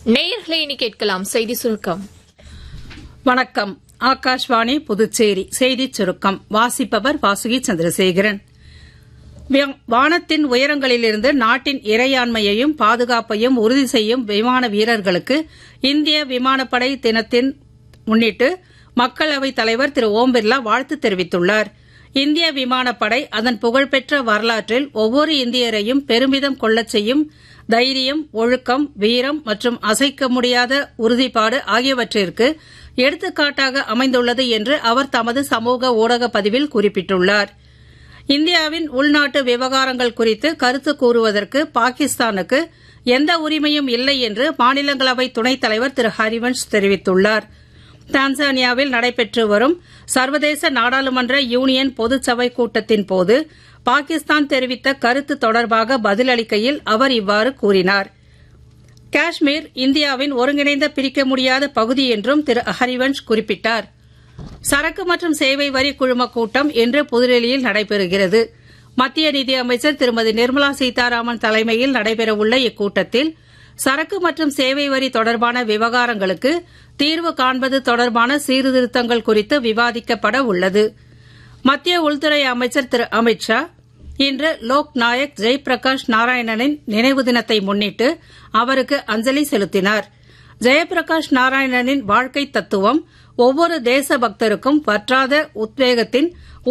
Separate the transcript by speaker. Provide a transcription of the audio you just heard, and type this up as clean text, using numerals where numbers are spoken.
Speaker 1: நேயர்களை இனி கேட்கலாம் செய்தி சுருக்கம்.
Speaker 2: வணக்கம். ஆகாஷ்வாணி புதுச்சேரி செய்திச் சுருக்கம் வாசிப்பவர் வாசுகி சந்திரசேகரன். வானத்தின் உயரங்களிலிருந்து நாட்டின் இறையாண்மையையும் பாதுகாப்பையும் உறுதி செய்யும் விமான வீரர்களுக்கு இந்திய விமானப்படை தினத்தின் முன்னிட்டு மக்களவைத் தலைவர் திரு ஓம் பிர்லா வாழ்த்து தெரிவித்துள்ளார். இந்திய விமானப்படை அதன் புகழ்பெற்ற வரலாற்றில் ஒவ்வொரு இந்தியரையும் பெருமிதம் கொள்ளச் செய்யும் தைரியம், ஒழுக்கம், வீரம் மற்றும் அசைக்க முடியாத உறுதிப்பாடு ஆகியவற்றிற்கு எடுத்துக்காட்டாக அமைந்துள்ளது என்று அவர் தமது சமூக ஊடக பதிவில் குறிப்பிட்டுள்ளார். இந்தியாவின் உள்நாட்டு விவகாரங்கள் குறித்து கருத்து கூறுவதற்கு பாகிஸ்தானுக்கு எந்த உரிமையும் இல்லை என்று மாநிலங்களவை துணைத் தலைவர் திரு ஹரிவன்ஷ் தெரிவித்துள்ளார். தான்சானியாவில் நடைபெற்று வரும் சர்வதேச நாடாளுமன்ற யூனியன் பொதுச்சபை கூட்டத்தின்போது பாகிஸ்தான் தெரிவித்த கருத்து தொடர்பாக பதிலளிக்கையில் அவர் இவ்வாறு கூறினார். காஷ்மீர் இந்தியாவின் ஒருங்கிணைந்த பிரிக்க முடியாத பகுதி என்றும் திரு ஹரிவன்ஷ் குறிப்பிட்டார். சரக்கு மற்றும் சேவை வரி குழும கூட்டம் இன்று புதுதில்லியில் நடைபெறுகிறது. மத்திய நிதியமைச்சர் திருமதி நிர்மலா சீதாராமன் தலைமையில் நடைபெறவுள்ள இக்கூட்டத்தில் சரக்கு மற்றும் சேவை வரி தொடர்பான விவகாரங்களுக்கு தீர்வு காண்பது தொடர்பான சீர்திருத்தங்கள் குறித்து விவாதிக்கப்பட உள்ளது. மத்திய உள்துறை அமைச்சர் திரு அமித் ஷா இன்று லோக் நாயக் ஜெயபிரகாஷ் நாராயணனின் நினைவு தினத்தை முன்னிட்டு அவருக்கு அஞ்சலி செலுத்தினார். ஜெயபிரகாஷ் நாராயணனின் வாழ்க்கை தத்துவம் ஒவ்வொரு தேசபக்தருக்கும் வற்றாத உத்வேகத்தின்